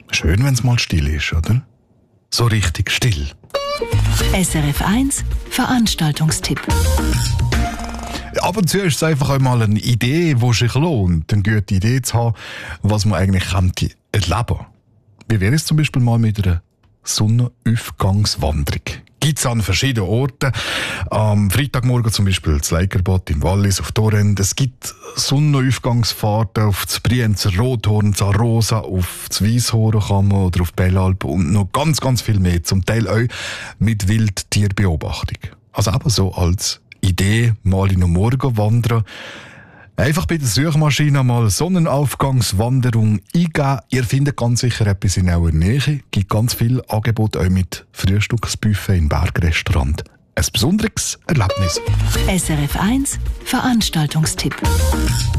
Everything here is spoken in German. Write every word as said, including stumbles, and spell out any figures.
Schön, wenn es mal still ist, oder? So richtig still. S R F eins Veranstaltungstipp. Ab und zu ist es einfach einmal eine Idee, die sich lohnt, eine gute Idee zu haben, was man eigentlich könnte erleben. Wie wäre es zum Beispiel mal mit einer Sonnenaufgangswanderung? Gibt es an verschiedenen Orten. Am Freitagmorgen zum Beispiel das Leikerbad im Wallis auf Torrent. Es gibt Sonnenaufgangsfahrten auf das Brienzer Rothorn, das Arosa, auf das Weisshornkammer oder auf Bellalp und noch ganz, ganz viel mehr. Zum Teil auch mit Wildtierbeobachtung. Also eben so als Idee, mal in den Morgen wandern. Einfach bei der Suchmaschine mal Sonnenaufgangswanderung eingeben. Ihr findet ganz sicher etwas in eurer Nähe. Es gibt ganz viele Angebote, auch mit Frühstücksbuffet im Bergrestaurant. Ein besonderes Erlebnis. S R F eins Veranstaltungstipp.